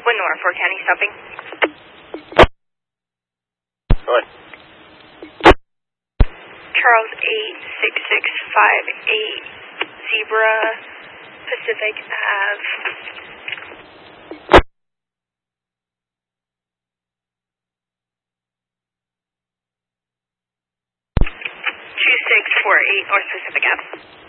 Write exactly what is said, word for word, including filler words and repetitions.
Winona, Fort County, stopping. Go ahead. Charles eight six six five eight, Zebra, Pacific Ave. two six four eight North Pacific Ave.